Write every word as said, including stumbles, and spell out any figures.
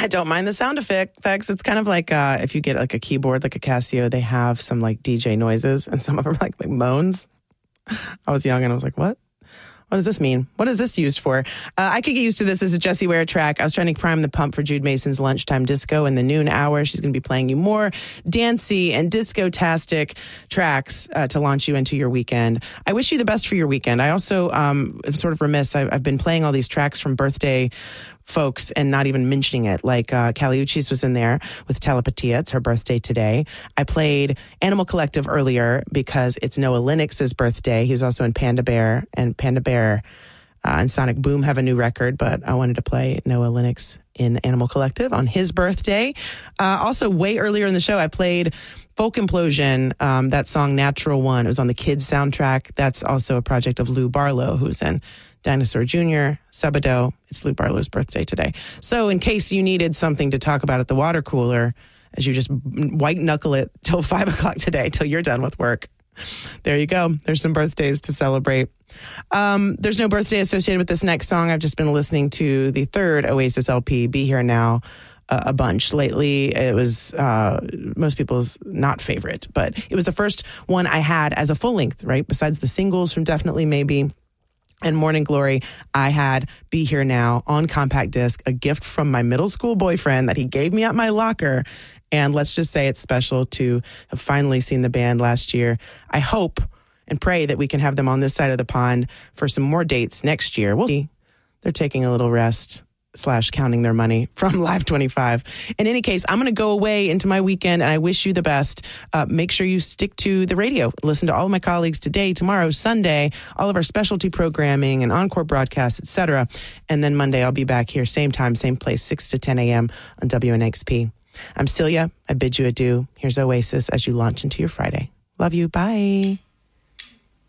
I don't mind the sound effects. It's kind of like uh, if you get like a keyboard, like a Casio, they have some like D J noises, and some of them are like, like moans. I was young and I was like, what? What does this mean? What is this used for? Uh, I could get used to this as a Jessie Ware track. I was trying to prime the pump for Jude Mason's Lunchtime Disco in the noon hour. She's going to be playing you more dancey and disco-tastic tracks uh, to launch you into your weekend. I wish you the best for your weekend. I also um, am sort of remiss. I, I've been playing all these tracks from birthday folks and not even mentioning it. Like uh, Kali Uchis was in there with Telepatia. It's her birthday today. I played Animal Collective earlier because it's Noah Lennox's birthday. He was also in Panda Bear, and Panda Bear uh, and Sonic Boom have a new record, but I wanted to play Noah Lennox in Animal Collective on his birthday. Uh, also, way earlier in the show, I played Folk Implosion, um, that song Natural One. It was on the Kids soundtrack. That's also a project of Lou Barlow, who's in Dinosaur Junior, Sabado. It's Lou Barlow's birthday today. So in case you needed something to talk about at the water cooler, as you just white knuckle it till five o'clock today, till you're done with work, there you go. There's some birthdays to celebrate. Um, there's no birthday associated with this next song. I've just been listening to the third Oasis L P, Be Here Now, uh, a bunch lately. It was uh, most people's not favorite, but it was the first one I had as a full length, right? Besides the singles from Definitely Maybe and Morning Glory, I had Be Here Now on compact disc, a gift from my middle school boyfriend that he gave me at my locker. And let's just say it's special to have finally seen the band last year. I hope and pray that we can have them on this side of the pond for some more dates next year. We'll see. They're taking a little rest slash counting their money from Live twenty-five. In any case, I'm going to go away into my weekend, and I wish you the best. Uh, make sure you stick to the radio. Listen to all of my colleagues today, tomorrow, Sunday, all of our specialty programming and encore broadcasts, et cetera. And then Monday, I'll be back here, same time, same place, six to ten a.m. on W N X P. I'm Celia. I bid you adieu. Here's Oasis as you launch into your Friday. Love you. Bye.